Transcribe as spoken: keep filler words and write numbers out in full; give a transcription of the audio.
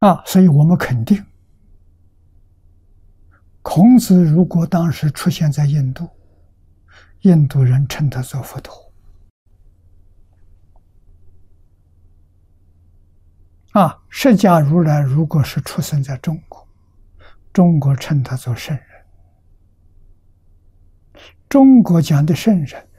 啊，所以我们肯定，孔子如果当时出现在印度，印度人称他做佛陀。啊，释迦如来如果是出生在中国，中国称他做圣人。中国讲的圣人，